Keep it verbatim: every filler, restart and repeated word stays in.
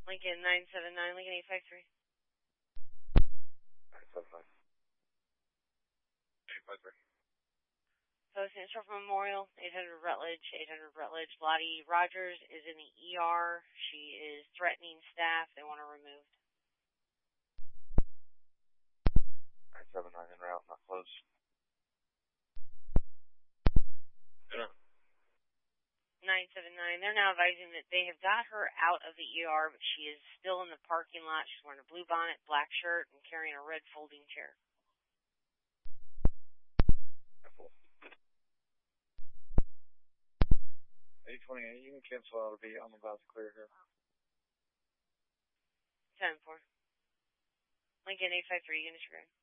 Lincoln nine seven nine, Lincoln eight five three. nine seven nine. eight five three. Post Central Memorial, eight hundred Rutledge, eight hundred Rutledge. Lottie Rogers is in the E R. She is threatening staff. They want her removed. nine seven nine in route, not close. Yeah. nine seven nine. They're now advising that they have got her out of the E R, but she is still in the parking lot. She's wearing a blue bonnet, black shirt, and carrying a red folding chair. eight twenty-eight, you can cancel out of B. I'm about to clear here. ten four. Lincoln eight five three, unit trigger.